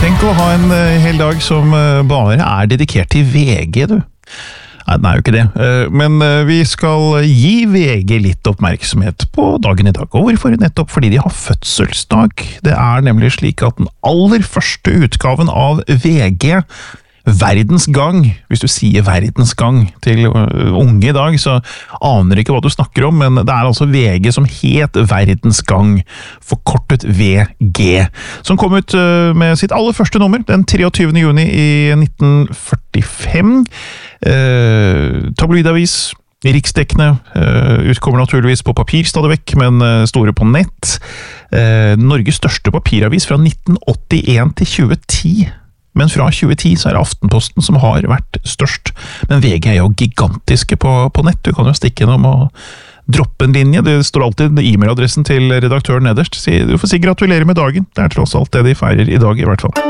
Tenk å ha en hel dag som bare dedikert til VG, du. Nei, den jo ikke det. Men vi skal gi VG litt oppmerksomhet på dagen i dag. Og hvorfor? Nettopp fordi de har fødselsdag. Det nemlig slik at den aller første utgaven av VG, Verdens Gang, hvis du sier Verdens Gang til unge i dag, så aner ikke hva du snakker om, men det altså VG som het Verdens Gang, forkortet VG, som kom ut med sitt aller første nummer, den 23. juni i 1945. Tabloidavis, riksdekkende, utkommer naturligvis på papir stadig vekk, men store på nett. Norges største papiravis fra 1981 til 2010. Men fra 2010 så det Aftenposten som har vært størst. Men VG jo gigantiske på nett. Du kan jo stikke innom og droppe en linje. Det står alltid e-mailadressen til redaktøren nederst. Du får si gratulerer med dagen. Det tross alt det de feirer i dag i hvert fall.